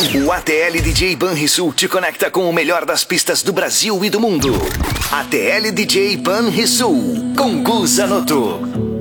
O ATL DJ Banrisul te conecta com o melhor das pistas do Brasil e do mundo. ATL DJ Banrisul, com Gu Zanotto.